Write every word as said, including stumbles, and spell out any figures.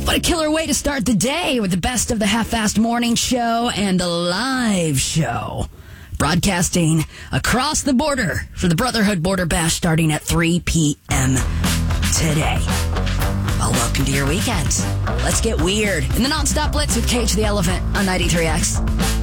What a killer way to start the day with the best of the Half-Fast Morning Show and a live show. Broadcasting across the border for the Brotherhood Border Bash starting at three p.m. today. Well, welcome to your weekend. Let's get weird in the Non-Stop Blitz with Cage the Elephant on ninety-three X.